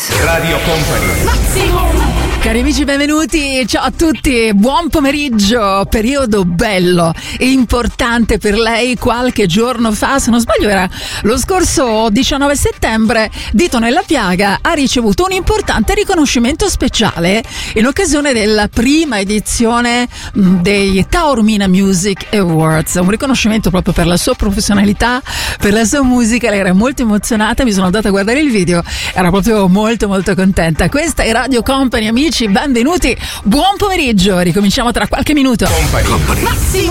Radio Company. Cari amici, benvenuti, ciao a tutti, buon pomeriggio, periodo bello e importante per lei. Qualche giorno fa, se non sbaglio era lo scorso 19 settembre, Dito Nella Piaga ha ricevuto un importante riconoscimento speciale in occasione della prima edizione dei Taormina Music Awards, un riconoscimento proprio per la sua professionalità, per la sua musica. Lei era molto emozionata, mi sono andata a guardare il video, era proprio molto contenta. Questa è Radio Company, amici, benvenuti, buon pomeriggio, ricominciamo tra qualche minuto. Company.